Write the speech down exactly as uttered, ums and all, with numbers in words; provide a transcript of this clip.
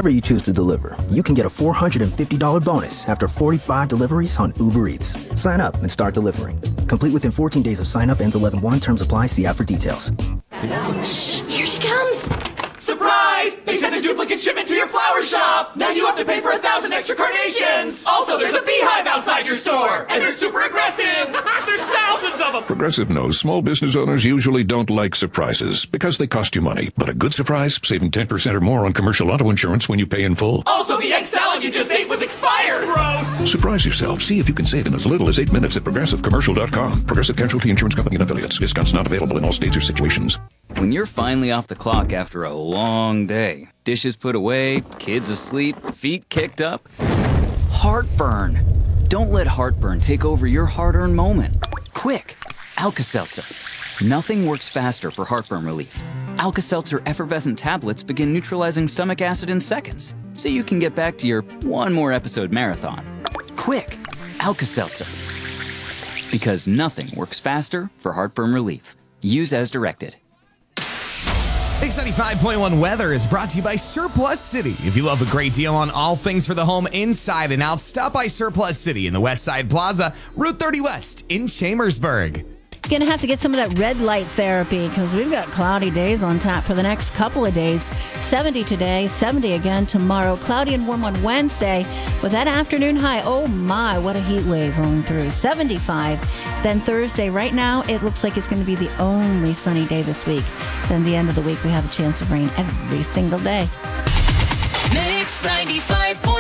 Wherever you choose to deliver, you can get a four hundred fifty dollars bonus after forty-five deliveries on Uber Eats. Sign up and start delivering. Complete within fourteen days of sign up. Ends eleven one. Terms apply. See app for details. Shh, here she comes. Surprise! They sent a duplicate shipment to your flower shop! Now you have to pay for a thousand extra carnations! Also, there's a beehive outside your store! And they're super aggressive! There's thousands of them! Progressive knows small business owners usually don't like surprises because they cost you money. But a good surprise, saving ten percent or more on commercial auto insurance when you pay in full. Also, the egg salad you just ate was expired! Gross! Surprise yourself. See if you can save in as little as eight minutes at progressive commercial dot com. Progressive Casualty Insurance Company and affiliates. Discounts not available in all states or situations. When you're finally off the clock after a long day, dishes put away, kids asleep, feet kicked up, heartburn. Don't let heartburn take over your hard-earned moment. Quick, Alka-Seltzer. Nothing works faster for heartburn relief. Alka-Seltzer effervescent tablets begin neutralizing stomach acid in seconds, so you can get back to your one more episode marathon. Quick, Alka-Seltzer. Because nothing works faster for heartburn relief. Use as directed. Mix ninety-five point one weather is brought to you by Surplus City. If you love a great deal on all things for the home inside and out, stop by Surplus City in the West Side Plaza, Route thirty West in Chambersburg. Gonna have to get some of that red light therapy because we've got cloudy days on tap for the next couple of days. seventy today, seventy again tomorrow. Cloudy and warm on Wednesday with that afternoon high. Oh my, what a heat wave rolling through. seventy-five. Then Thursday, right now, it looks like it's going to be the only sunny day this week. Then the end of the week, we have a chance of rain every single day. Mix ninety-five.